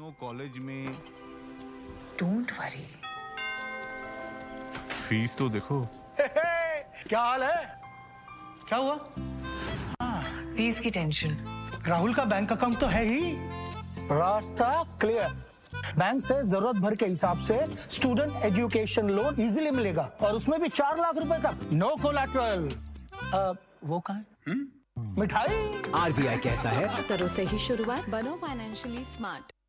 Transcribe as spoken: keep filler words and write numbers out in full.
तीनों कॉलेज में। Don't worry. Fees तो देखो। हे हे, क्या हाल है? क्या हुआ? फीस की टेंशन। राहुल का बैंक अकाउंट तो है ही। रास्ता क्लियर। बैंक से जरूरत भर के हिसाब से स्टूडेंट एजुकेशन लोन इजीली मिलेगा और उसमें भी चार लाख रुपए तक। No collateral. वो कहाँ है? मिठाई। आरबीआई कहता है करो से ही शुरुआत, बनो फाइनेंशियली स्मार्ट।